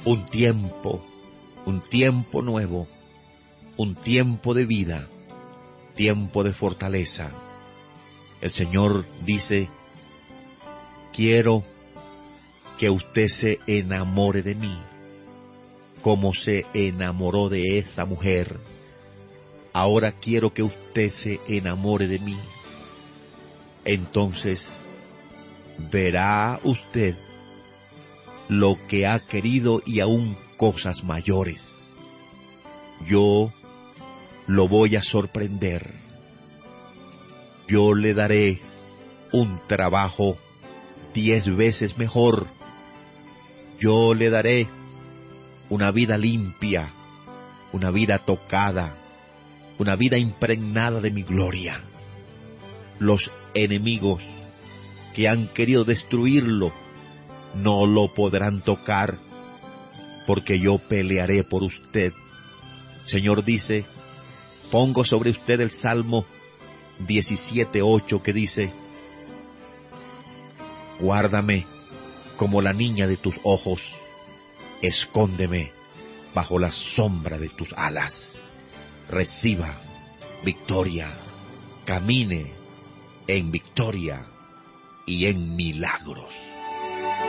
un tiempo nuevo, un tiempo de vida, tiempo de fortaleza. El Señor dice, quiero que usted se enamore de mí, como se enamoró de esa mujer. Ahora quiero que usted se enamore de mí. Entonces verá usted lo que ha querido y aún cosas mayores. Yo lo voy a sorprender. Yo le daré un trabajo 10 veces mejor. Yo le daré una vida limpia, una vida tocada, una vida impregnada de mi gloria. Los enemigos que han querido destruirlo no lo podrán tocar, porque yo pelearé por usted. Señor dice, pongo sobre usted el Salmo 17:8 que dice, guárdame como la niña de tus ojos, escóndeme bajo la sombra de tus alas. Reciba victoria, camine en victoria y en milagros.